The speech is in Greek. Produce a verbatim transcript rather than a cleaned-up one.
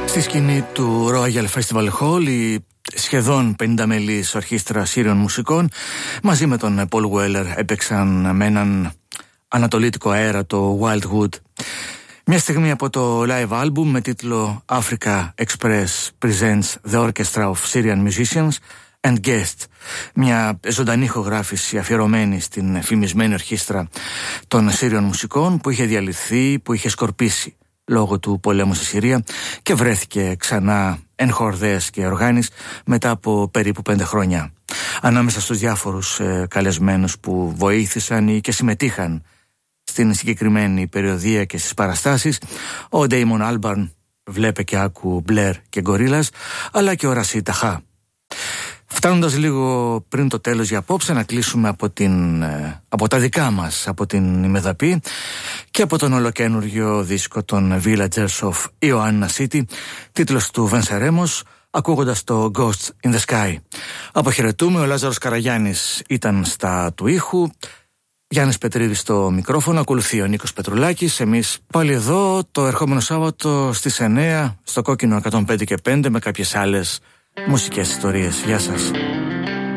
Στη σκηνή του Royal Festival Hall η σχεδόν πενήντα μελής ορχήστρα Σύριων μουσικών μαζί με τον Paul Weller έπαιξαν με έναν ανατολίτικο αέρα το Wildwood. Μια στιγμή από το live album με τίτλο Africa Express Presents The Orchestra of Syrian Musicians and Guests. Μια ζωντανή ηχογράφηση αφιερωμένη στην φημισμένη ορχήστρα των Σύριων μουσικών που είχε διαλυθεί, που είχε σκορπίσει λόγω του πολέμου στη Συρία και βρέθηκε ξανά εν χορδές και οργάνης μετά από περίπου πέντε χρόνια. Ανάμεσα στους διάφορους ε, καλεσμένους που βοήθησαν ή και συμμετείχαν στην συγκεκριμένη περιοδία και στις παραστάσεις, ο Ντέιμον Άλμπαρν, βλέπε και άκου Μπλερ και Γκορίλας, αλλά και ο Ρασί Ταχά. Φτάνοντας λίγο πριν το τέλος για απόψε, να κλείσουμε από, την, από τα δικά μας, από την Ημεδαπή και από τον ολοκένουργιο δίσκο των Villagers of Ioanna City, τίτλος του Βενσερέμος, ακούγοντας το Ghosts in the Sky. Αποχαιρετούμε, ο Λάζαρος Καραγιάννης ήταν στα του ήχου, Γιάννης Πετρίδης στο μικρόφωνο, ακολουθεί ο Νίκος Πετρουλάκης. Εμείς πάλι εδώ το ερχόμενο Σάββατο στις εννέα στο Κόκκινο εκατόν πέντε και πέντε με κάποιες άλλες μουσικές ιστορίες. Γεια σας.